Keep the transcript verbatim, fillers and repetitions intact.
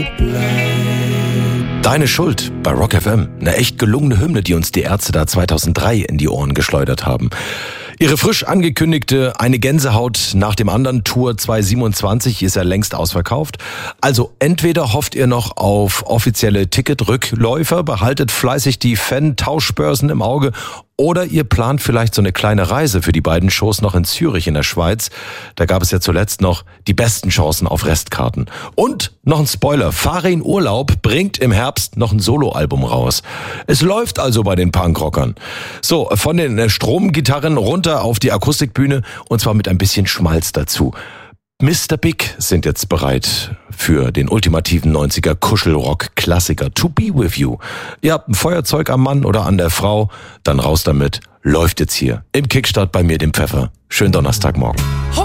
Deine Schuld bei Rock F M. Eine echt gelungene Hymne, die uns die Ärzte da zweitausenddrei in die Ohren geschleudert haben. Ihre frisch angekündigte Eine Gänsehaut nach dem anderen Tour zwanzig siebenundzwanzig ist ja längst ausverkauft. Also entweder hofft ihr noch auf offizielle Ticketrückläufer, behaltet fleißig die Fan-Tauschbörsen im Auge, oder ihr plant vielleicht so eine kleine Reise für die beiden Shows noch in Zürich in der Schweiz. Da gab es ja zuletzt noch die besten Chancen auf Restkarten. Und noch ein Spoiler, Fahre in Urlaub bringt im Herbst noch ein Soloalbum raus. Es läuft also bei den Punkrockern. So, von den Stromgitarren runter auf die Akustikbühne und zwar mit ein bisschen Schmalz dazu. Mister Big sind jetzt bereit für den ultimativen neunziger Kuschelrock-Klassiker To Be With You. Ihr habt ein Feuerzeug am Mann oder an der Frau, dann raus damit. Läuft jetzt hier im Kickstart bei mir, dem Pfeffer. Schönen Donnerstagmorgen.